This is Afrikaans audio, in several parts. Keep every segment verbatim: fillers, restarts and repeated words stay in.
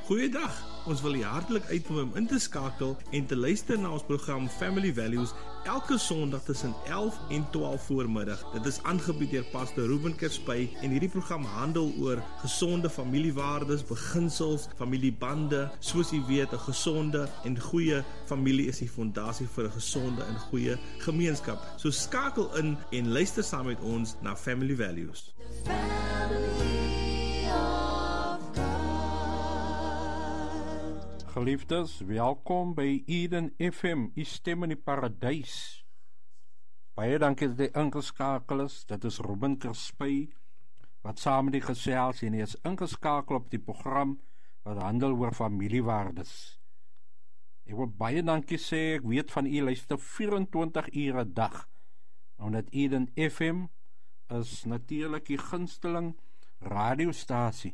Goeiedag, ons wil u hartlik uitnooi om in te skakel en te luister na ons program Family Values elke Sondag tussen elf en twaalf voormiddag. Dit is aangebied deur Pastor Ruben Kerspy en hierdie program handel oor gesonde familiewaardes, beginsels, familiebande. Soos u weet, 'n gesonde en goeie familie is die fondasie vir 'n gesonde en goeie gemeenskap. So skakel in en luister saam met ons na Family Values. Geliefdes, welkom by Eden F M, u stem in die paradys. Baie dankie dat jy ingeskakel is. Dit is Ruben Kerspy wat saam met die gesels en hy is ingeskakel op die program wat handel oor familiewaardes. Ek wil baie dankie sê, ek weet van u luister vyf-en-twintig ure 'n dag, omdat Eden F M is natuurlik die gunsteling radiostasie.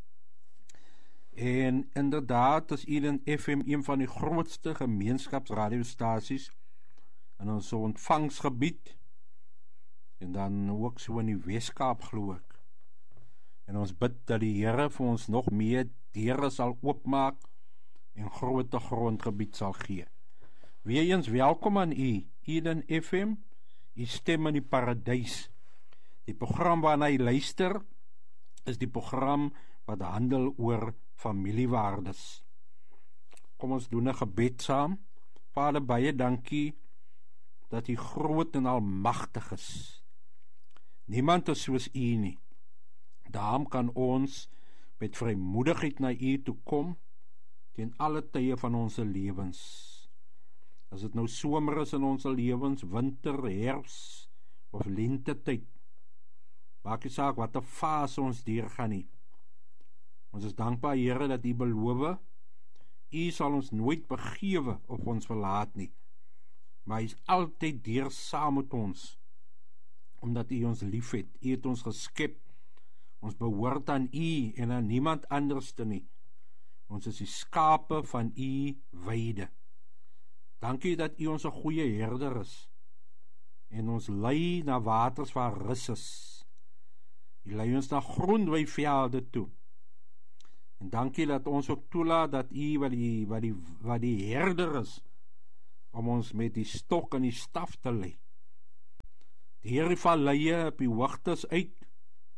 En inderdaad is Eden F M een van die grootste gemeenskapsradiostasies in ons ontvangsgebied en dan ook so in die Weskaap glo ek. En ons bid dat die Here vir ons nog meer deure sal oopmaak en groter grondgebied sal gee. Weereens welkom aan u, Eden F M, u stem in die paradys. Die program waarna jy luister is die program wat handel oor familiewaardes. Kom ons doen 'n gebed saam. Vader, baie dankie dat u groot en almagtig is. Niemand is soos u nie. Daarom kan ons met vrymoedigheid na u toe kom teen alle tye van ons lewens. As dit nou somer is in ons lewens, winter, herfs of lentetyd, maak nie saak wat 'n fase ons deurgaan nie. Ons is dankbaar, Here, dat u beloof, u sal ons nooit begewe of ons verlaat nie, maar u is altyd deur saam met ons, omdat u ons lief het. U het ons geskep, ons behoort aan u en aan niemand anders te nie. Ons is die skape van u weide. Dankie dat u ons 'n goeie herder is, en ons lei na waters waar rus is. U lei ons na groen weivelde toe. En dankie dat ons ook toelaat dat u wat die, wat die, wat die herder is, om ons met die stok en die staf te lei. Die Here val leie op die hoogtes uit,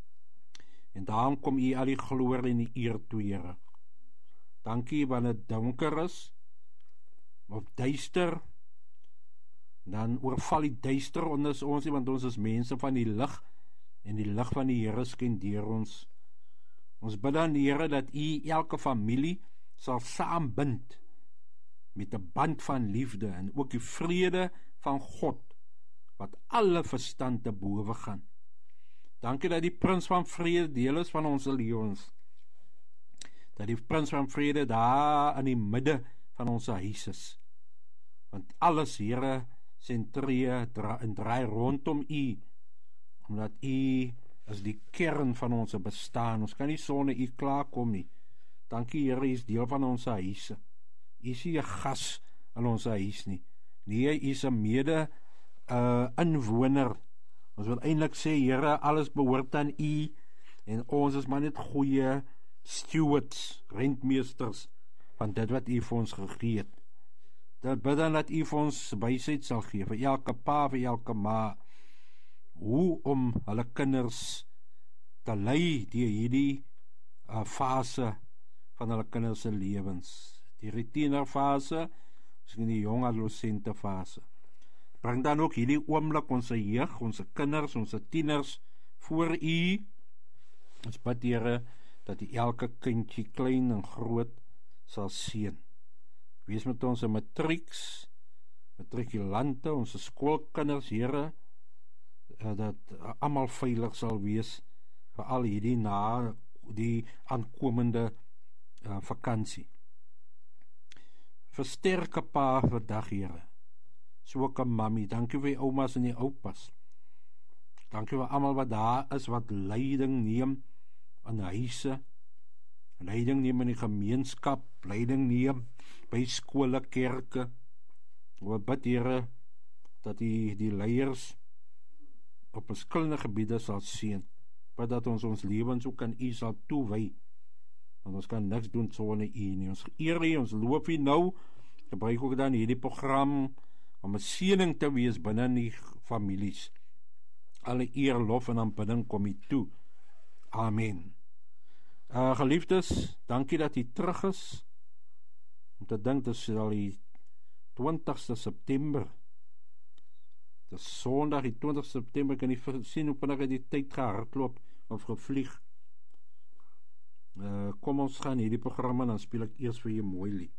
en daarom kom u al die glorie en die eer toe, Here. Dankie wanneer dit donker is, of duister, dan oorval die duister onder ons, want ons is mense van die lig, en die lig van die Here skyn deur ons. Ons bid aan die Here dat u elke familie sal saambind met 'n band van liefde en ook die vrede van God wat alle verstand te bowe gaan. Dankie dat die Prins van Vrede deel is van ons lewens. Dat die Prins van Vrede daar in die midde van ons huis is. Want alles, Here, sentreer dra, en draai rondom u, omdat u is die kern van ons bestaan. Ons kan nie sonder u klaarkom nie. Dankie, Here, u is deel van ons huise. U is nie 'n gas in ons huis nie. Nee, u is 'n mede uh, inwoner. Ons wil eintlik sê, Here, alles behoort aan u, en ons is maar net goeie stewards, rentmeesters van dit wat u vir ons gegee het. Dat bid dan dat u vir ons wysheid sal gee, vir elke pa, vir elke ma, hoe om hulle kinders te lei deur hierdie uh, fase van hulle kinders se lewens. Die tienerfase, miskien die jong adolessente fase. Bring dan ook hierdie oomblik ons jeug, ons kinders, ons tieners voor u. Ons bid, Here, dat u elke kindjie, klein en groot, sal seën. Wees met ons matrieks, matrikulante, ons skoolkinders, Here, dat uh, almal veilig sal wees vir al hierdie na die aankomende uh, vakansie. Versterke pa vandag, Here. So ook 'n mami, dankie vir die oumas en die oupas. Dankie vir almal wat daar is, wat leiding neem in huise, leiding neem in die gemeenskap, leiding neem by skole, kerke. Ons bid, Here, dat die, die leiers op verskillende gebiede sal seën, maar dat ons ons lewens ook aan u sal toewy, Want ons kan niks doen sonder U nie. Ons eer U, ons loof U nou. Gebruik ook dan hierdie program om 'n seëning te wees binne in die families. Alle eer, lof en aanbidding kom U toe. Amen. Uh, geliefdes, dankie dat U terug is. Om te dink, dit is al die twintigste September. Dit is Sondag, die twintigste September. Ek kan nie sien hoe vinnig het die tyd gehardloop of gevlieg. Uh, kom ons gaan hierdie programme, dan speel ek eers vir jy mooi lied.